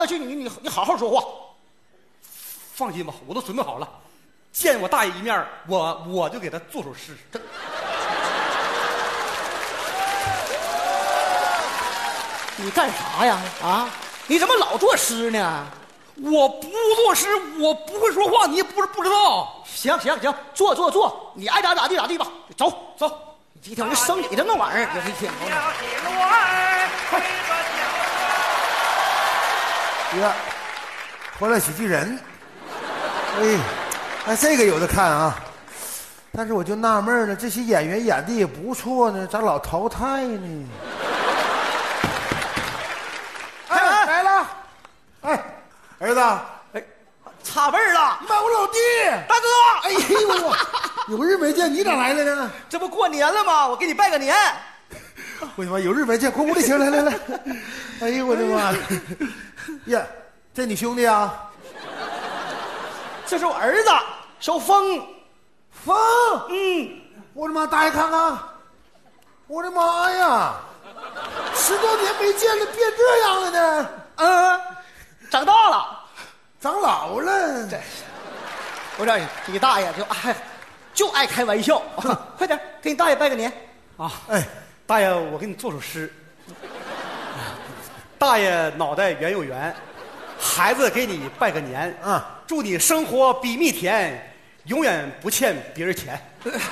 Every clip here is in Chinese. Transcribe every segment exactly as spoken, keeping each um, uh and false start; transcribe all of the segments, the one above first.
去你你你好好说话。放心吧，我都准备好了，见我大爷一面，我我就给他做首诗。 你干啥呀？啊，你怎么老作诗呢？ 我不作诗，我不会说话，你也不是不知道。 行行行，坐坐坐，你爱咋咋地咋地吧。走走，一天我就生你这么玩意儿，这一天。 呀，欢乐喜剧人，哎，哎，这个有的看啊。但是我就纳闷了，这些演员演的也不错呢，咋老淘汰呢？哎，来了，哎，儿子， 哎，差辈儿了， 你把我老弟， 大哥， 哎呦我，有日没见，你咋来了呢？ 这不过年了吗？我给你拜个年。 我的妈，有日没见，快屋里请，来来来。哎呦我的妈呀，这你兄弟啊？ 这是我儿子小峰。 峰， 嗯， 我的妈，大爷看看，我的妈呀，十多年没见了，变这样了呢？ 嗯，长大了， 长老了。 这，我说你大爷就爱就爱开玩笑，快点给你大爷拜个年啊！哎，大爷，我给你做首诗。大爷脑袋圆又圆，孩子给你拜个年啊！祝你生活比蜜甜。永远不欠别人钱。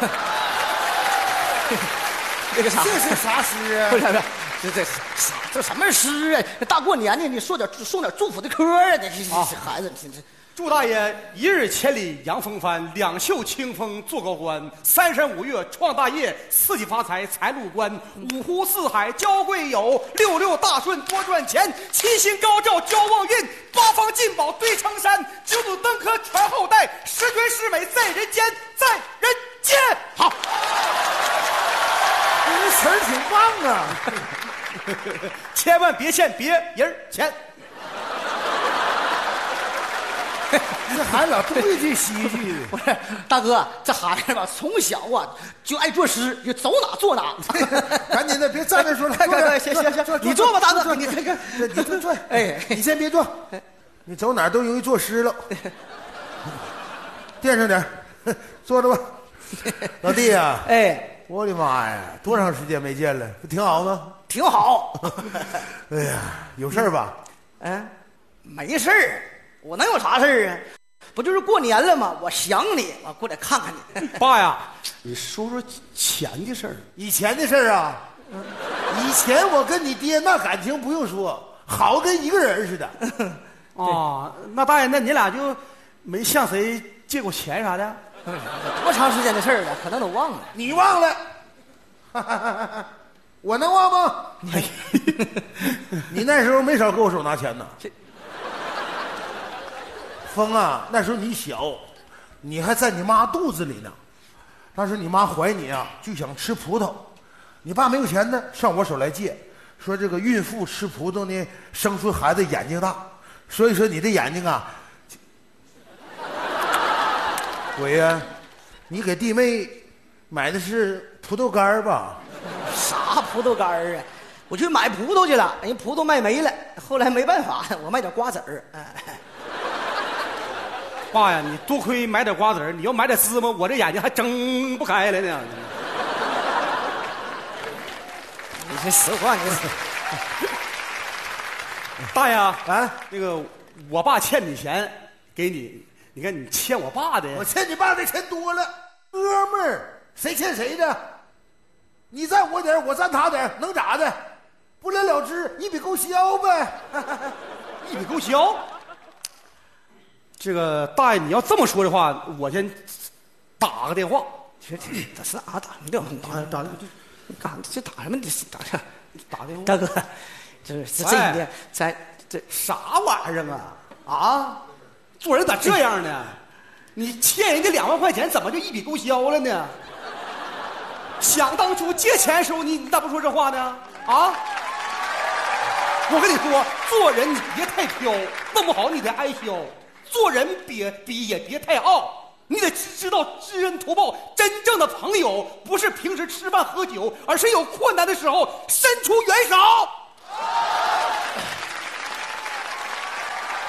这个啥？ 这是啥诗啊？ 不是不是，这这啥？这什么诗啊？大过年的，你说点送点祝福的歌啊！这这孩子，这这。 祝大爷一日千里扬风帆，两袖清风做高官，三山五岳创大业，四季发财财路关，五湖四海交贵友，六六大顺多赚钱，七星高照交旺运，八方进宝堆成山，九祖登科传后代，十全十美在人间，在人间。好， 你词儿挺棒啊！ 千万别欠别人钱。 这孩子老多一句西一句的。 不是大哥，这孩子吧，从小啊就爱作诗，就走哪坐哪。 赶紧的，别站着说了。 快快快，行行行，你坐吧，大哥，你看看， 你坐坐。 哎， 你先别坐，你走哪儿都容易作诗了。垫上点，坐着吧。老弟呀， 哎， 我的妈呀，多长时间没见了？不挺好吗？ 挺好。 哎呀，有事儿吧？ 嗯，没事儿。我能有啥事儿啊？不就是过年了吗？我想你，我过来看看你。 爸呀，你说说钱的事儿。 以前的事儿啊，以前我跟你爹那感情不用说，好跟一个人似的。 啊，那大爷，那你俩就没向谁借过钱啥的？ 多长时间的事儿了，可能都忘了。 你忘了？我能忘吗？你那时候没少给我手拿钱呢。峰啊，那时候你小，你还在你妈肚子里呢。当时你妈怀你啊，就想吃葡萄，你爸没有钱呢，上我手来借，说这个孕妇吃葡萄呢，生出孩子眼睛大，所以说你的眼睛啊，鬼呀，你给弟妹买的是葡萄干吧？ 啥葡萄干儿啊？我去买葡萄去了，人葡萄卖没了，后来没办法，我卖点瓜子儿。哎爸呀，你多亏买点瓜子儿，你要买点芝麻，我这眼睛还睁不开了呢。 你这实话，你大爷啊，那个我爸欠你钱，给你，你看你欠我爸的， 我欠你爸的钱多了，哥们儿，谁欠谁的？你占我点儿，我占他点儿，能咋的？不了了之，一笔勾销呗。 一笔勾销。这个大爷，你要这么说的话，我先打个电话。 这这这是哪打什么电话？打打干这打什么？打这打电话。 大哥，这这这一天咱这啥玩意儿啊？啊，做人咋这样呢？你欠人家两万块钱，怎么就一笔勾销了呢？想当初借钱的时候，你你咋不说这话呢？啊！我跟你说，做人你别太挑，弄不好你得挨削。做人别比也别太傲，你得知道知恩图报。真正的朋友不是平时吃饭喝酒，而是有困难的时候伸出援手。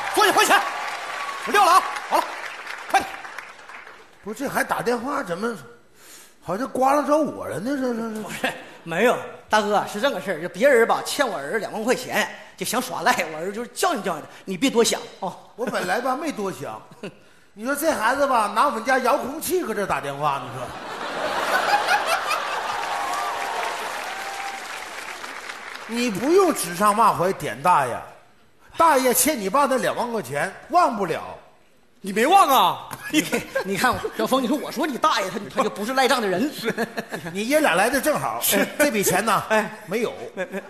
坐下，还钱，我撂了啊！好了，快点。 不是，这还打电话，怎么好像刮了着我了呢？这这这不是，没有，大哥是这个事儿，就别人吧欠我儿子两万块钱，就想耍赖，我儿子就是教训教训他，你别多想哦。 我本来吧没多想，你说这孩子吧拿我们家遥控器搁这打电话，你说。你不用指桑骂槐点大爷，大爷欠你爸那两万块钱忘不了。 你没忘啊？ 你你看小峰，你说我说你大爷，他他就不是赖账的人。 你爷俩来的正好，这笔钱呢？哎，没有，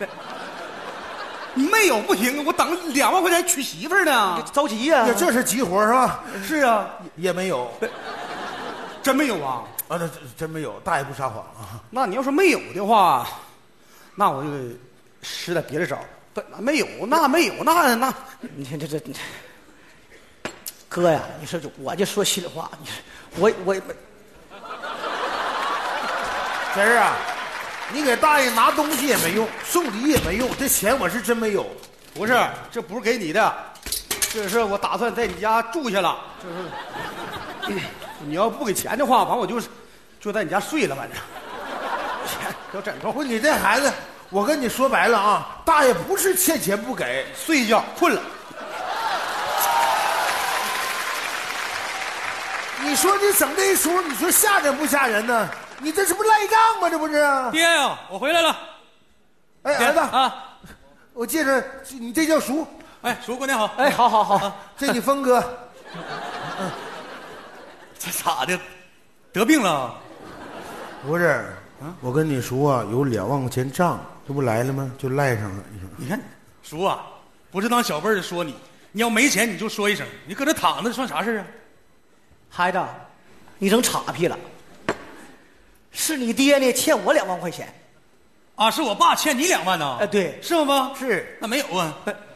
没有不行，我等两万块钱娶媳妇儿呢， 着急呀、 呀，这是急活是吧？ 是啊， 也没有， 真没有啊？ 啊，那真没有，大爷不撒谎啊。 那你要说没有的话，那我就使点别的招。不，没有，那没有，那那， 你看这这，哥呀，你说我就说心里话，你我我真儿啊，你给大爷拿东西也没用，送礼也没用，这钱我是真没有。 不是，这不是给你的，这是我打算在你家住下了。这是，你要不给钱的话，反正我就是就在你家睡了，反正。小枕头， 不，你这孩子，我跟你说白了啊，大爷不是欠钱不给， 睡一觉困了。 你说你整这一出，你说吓人不吓人呢？你这是不赖账吗？这不是？ 爹呀，我回来了。 哎，儿子啊， 我借着你这叫叔。 哎，叔过年好。 哎，好好好， 这你峰哥。 这咋的？得病了？ 不是，我跟你说啊，有两万块钱账，这不来了吗？就赖上了。你说， 你看，叔啊，不是当小辈儿的说你，你要没钱你就说一声，你搁这躺着算啥事啊？ 孩子，你整岔劈了。是你爹呢欠我两万块钱。 啊，是我爸欠你两万呢？ 哎，对， 是吗？ 是。 那没有啊。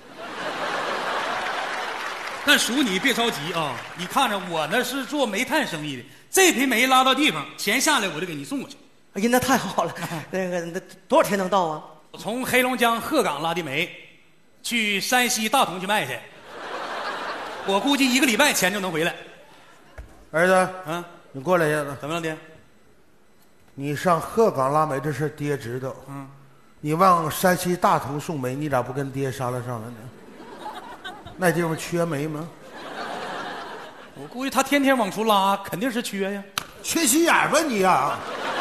但叔你别着急啊，你看着我那是做煤炭生意的，这批煤拉到地方，钱下来我就给你送过去。 哎呀，那太好了。那个那多少天能到啊？ 我从黑龙江鹤岗拉的煤，去山西大同去卖去。我估计一个礼拜钱就能回来。 儿子， 啊， 你过来一下子。 怎么了，爹？ 你上鹤岗拉煤这事爹知道。 嗯。 你往山西大同送煤，你咋不跟爹商量商量呢？那地方缺煤吗？ 我估计他天天往出拉，肯定是缺呀。 缺心眼吧你呀！啊！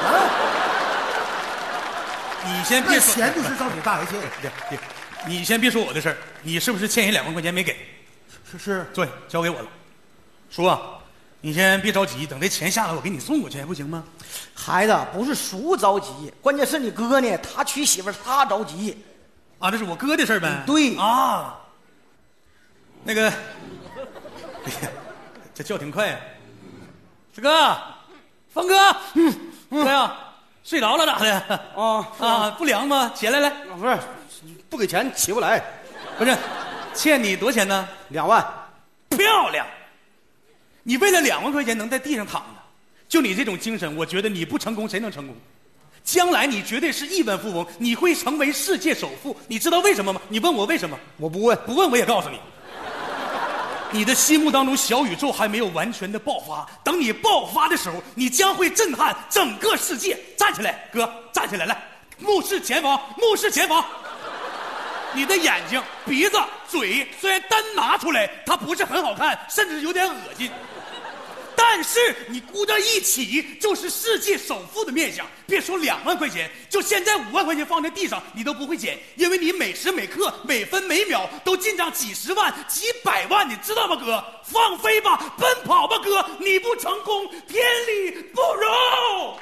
你先别说， 钱就是照你大爷欠的。 爹爹，你先别说我的事儿，你是不是欠人两万块钱没给？ 是是。 对，交给我了。叔啊，你先别着急，等这钱下来我给你送过去，不行吗？ 孩子，不是叔着急，关键是你哥呢，他娶媳妇儿他着急。 啊，这是我哥的事儿呗。 对啊。那个，哎呀，这叫挺快呀、啊。四哥，峰哥，嗯，哥呀，睡着了咋的？ 啊啊，不凉吗？起来来。 不是，不给钱起不来。 不是，欠你多少钱呢？ 两万。 漂亮。你为了两万块钱能在地上躺着，就你这种精神，我觉得你不成功谁能成功？将来你绝对是亿万富翁，你会成为世界首富。你知道为什么吗？你问我为什么？ 我不问， 不问我也告诉你。你的心目当中小宇宙还没有完全的爆发，等你爆发的时候，你将会震撼整个世界。站起来，哥，站起来，来，目视前方，目视前方。你的眼睛、鼻子、嘴虽然单拿出来，它不是很好看，甚至有点恶心。但是你估在一起就是世界首富的面相。别说两万块钱，就现在五万块钱放在地上，你都不会捡，因为你每时每刻、每分每秒都进账几十万、几百万，你知道吗，哥？放飞吧，奔跑吧，哥！你不成功，天理不容。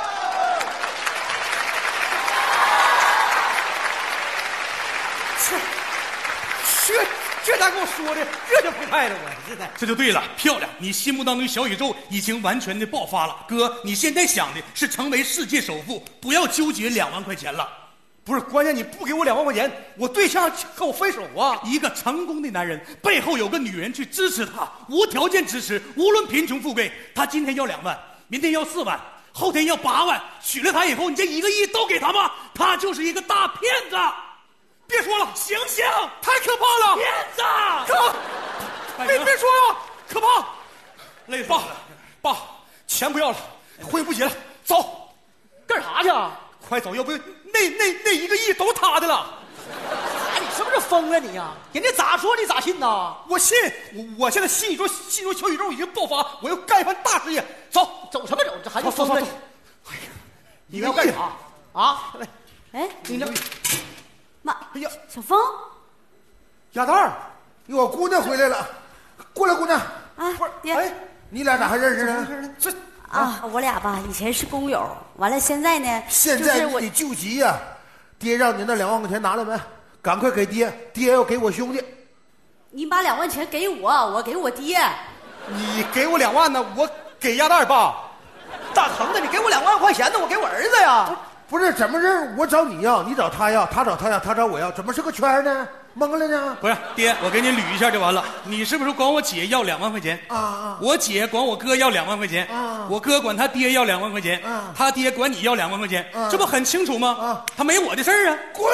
这这这咋跟我说的？这就不快了，我现在这就对了，漂亮！你心目当中小宇宙已经完全的爆发了，哥，你现在想的是成为世界首富，不要纠结两万块钱了。 不是，关键你不给我两万块钱，我对象和我分手啊！ 一个成功的男人背后有个女人去支持他，无条件支持，无论贫穷富贵。他今天要两万，明天要四万，后天要八万。娶了她以后，你这一个亿都给他吗？他就是一个大骗子！别说了，醒醒！太可怕了！骗子！ 哥， 太别别说了，可怕！ 累死爸，爸，钱不要了，回不起了，走， 干啥去啊？ 快走，要不那那那一个亿都他的了。 哎，你是不是疯了你呀、啊？人家咋说你咋信呐？ 我信，我我现在信宇宙，信宇宙小宇宙已经爆发，我要干一番大事业。走， 走什么走？这还走走走走。 哎呀，你要干啥啊？ 哎， 你这妈， 哎呀， 小峰鸭蛋儿， 哟，姑娘回来了，过来，姑娘。 啊，爹哎，你俩咋还认识呢？ 这啊，我俩吧以前是工友，完了现在呢， 现就是我在你得救急呀、爹让你那两万块钱拿来没？赶快给爹，爹要给我兄弟。 你把两万钱给我，我给我爹。 你给我两万呢，我给鸭蛋儿爸。 大疼的，你给我两万块钱呢，我给我儿子呀。 不是怎么是我找你要，你找他要，他找他要，他找我要，怎么是个圈儿呢？懵了呢？ 不是爹，我给你捋一下就完了。你是不是管我姐要两万块钱？ 啊啊！ 我姐管我哥要两万块钱， 啊我哥管他爹要两万块钱， 啊他爹管你要两万块钱， 啊这不很清楚吗？ 啊他没我的事儿啊！ 滚！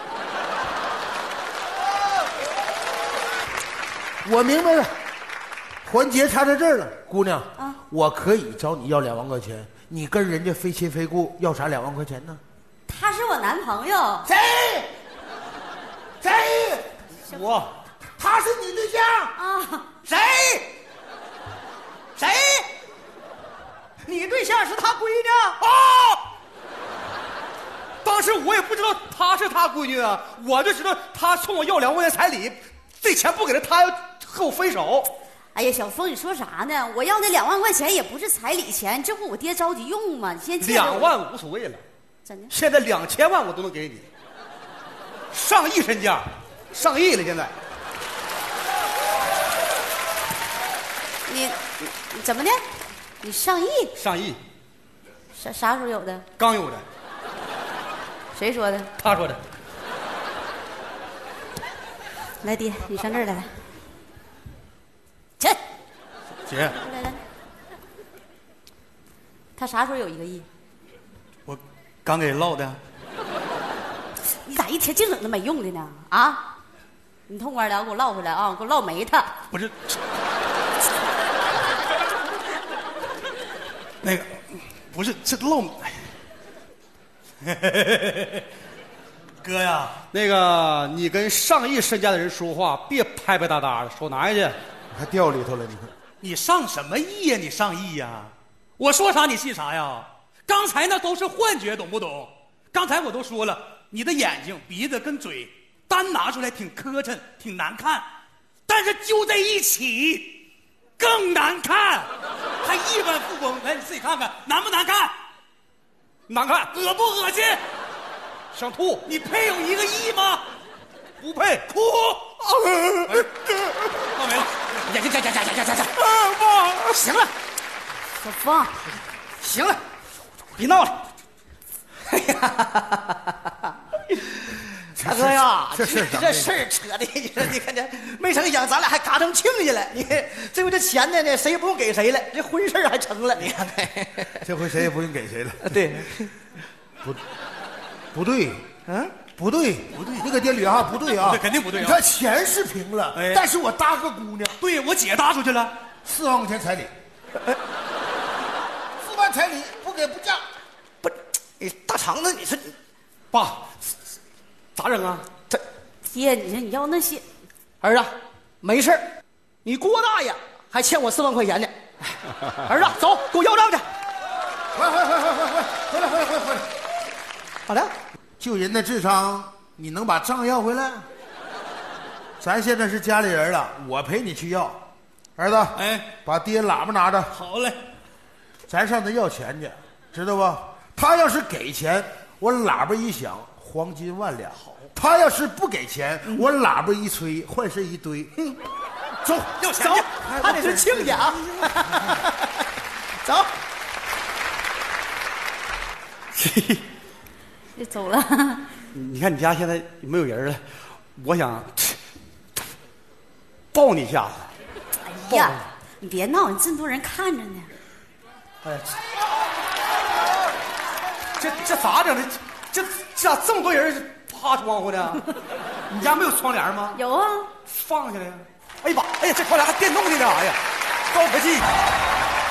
我明白了，环节差在这儿了，姑娘。 啊， 我可以找你要两万块钱，你跟人家非亲非故，要啥两万块钱呢？ 他是我男朋友。 谁？谁？ 我他是你对象？ 啊， 谁？谁？你对象是他闺女啊！当时我也不知道她是他闺女啊，我就知道他冲我要两万块钱彩礼，这钱不给他，他要和我分手。 哎呀，小峰，你说啥呢？我要那两万块钱也不是彩礼钱，这不我爹着急用吗？你先借着我两万无所谓了， 真的？ 现在两千万我都能给你，上亿身价，上亿了现在。 你你你怎么的？你上亿？ 上亿， 啥啥时候有的？ 刚有的， 谁说的？ 他说的。 来，爹，你上这儿来来。去， 姐， 来来。他啥时候有一个亿？ 我刚给唠的。 你咋一天净整那没用的呢？啊！你痛快点，给我唠回来啊！给我唠没他。 不是，那个不是这唠，哥呀， 那个你跟上亿身价的人说话，别拍拍搭搭的，手拿下去。 还掉里头了，你看。 你上什么亿呀？你上亿呀？我说啥你信啥呀？刚才那都是幻觉，懂不懂？刚才我都说了，你的眼睛、鼻子跟嘴单拿出来挺磕碜，挺难看，但是揪在一起更难看，还亿万富翁。来，你自己看看，难不难看？ 难看， 恶不恶心？ 想吐， 你配有一个亿吗？ 不配， 哭！闹没了！ 呀呀呀呀呀呀呀呀！ 爸， 行了， 小峰， 行了，别闹了。哎呀，大哥呀， 这事儿咋这事儿扯的，你说你看这，没成想咱俩还嘎成亲家了。你这回这钱呢呢，谁也不用给谁了，这婚事儿还成了。你看看， 这回谁也不用给谁了。 对， 不，不对， 嗯， 不对，不对，那个爹驴啊，不对啊， 对肯定不对啊你看钱是平了， 哎但是我搭个姑娘， 对我姐搭出去了， 四万块钱彩礼，四万彩礼不给不嫁。 不，你大肠子，你说你爸，咋整啊？ 这爹，你说你要那些， 儿子没事儿你郭大爷还欠我四万块钱呢。儿子，走，给我要账去。 回回回回回回回来回来回来回来！ 咋的？ 就人的智商，你能把账要回来？咱现在是家里人了，我陪你去要。儿子， 哎， 把爹喇叭拿着， 好嘞， 咱上他要钱去，知道不？他要是给钱，我喇叭一响，黄金万两；他要是不给钱，我喇叭一吹，坏事一堆。哼，走， 走要钱去， 他得是亲家啊。走。 就走了。 你看你家现在没有人了，我想抱你一下子。 哎呀，你别闹，你这么多人看着呢。 哎，这这咋整的？这这咋这么多人趴窗户呢？你家没有窗帘吗？ 有啊， 放下来呀！ 哎呀妈，哎呀，这窗帘还电动的呢！哎呀，高科技。